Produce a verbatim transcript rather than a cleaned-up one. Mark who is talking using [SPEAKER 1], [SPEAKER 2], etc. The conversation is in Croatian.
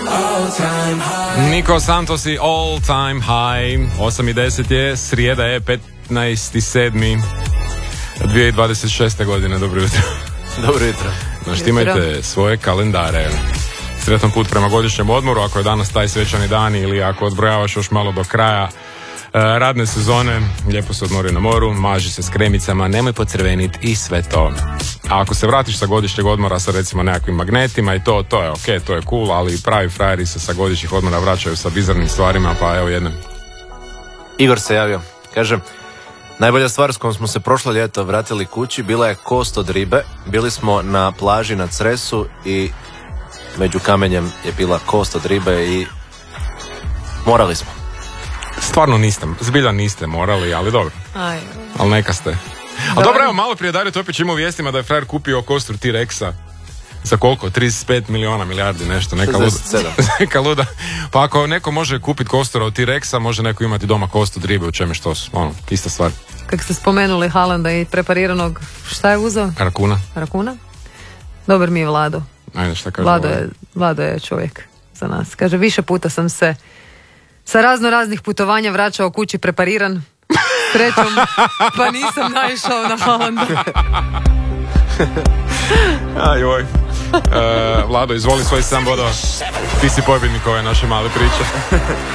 [SPEAKER 1] Niko Santos i All Time High. osam i deset je, srijeda je petnaesti sedmi dvije tisuće dvadeset šeste godine. Dobro jutro.
[SPEAKER 2] Dobro jutro.
[SPEAKER 1] Naštimajte svoje kalendare. Sretan put prema godišnjem odmoru, ako je danas taj svečani dan ili ako odbrojavaš još malo do kraja radne sezone, lijepo se odmori na moru, maži se s kremicama, nemoj pocrvenit i sve to. A ako se vratiš sa godišnjeg odmora sa recimo nekakvim magnetima i to, to je ok, to je cool, ali pravi frajeri se sa godišnjih odmora vraćaju sa bizarnim stvarima, pa evo jedne.
[SPEAKER 2] Igor se javio, kaže, najbolja stvar s kojom smo se prošlo ljeto vratili kući bila je kost od ribe. Bili smo na plaži na Cresu i među kamenjem je bila kost od ribe i morali smo.
[SPEAKER 1] Stvarno niste, zbilja niste morali, ali dobro.
[SPEAKER 3] Aj.
[SPEAKER 1] Ali neka ste. A dobro, evo, malo prije Dario Topić ima u vijestima da je frajer kupio kostur T-Rexa. Za koliko? trideset pet miliona, milijardi, nešto, neka luda.
[SPEAKER 2] šezdeset sedam.
[SPEAKER 1] Neka luda. Pa ako neko može kupiti kostura od T-Rexa, može neko imati doma kost od ribe, u čemu što su, ono, ista stvar.
[SPEAKER 3] Kako ste spomenuli Haalanda i prepariranog, šta je uzeo?
[SPEAKER 1] Rakuna.
[SPEAKER 3] Rakuna? Dobar mi je Vlado.
[SPEAKER 1] Ajde, šta kaže
[SPEAKER 3] Vlado
[SPEAKER 1] ovaj?
[SPEAKER 3] je, Vlado je čovjek za nas. Kaže, više puta sam se sa razno raznih putovanja vraćao kući prepariran. Srećom, pa nisam naišao na Haalanda.
[SPEAKER 1] Ajoj. Uh, Vlado, izvoli svoj sam bodova. Ti si pobjednik ove naše male priče.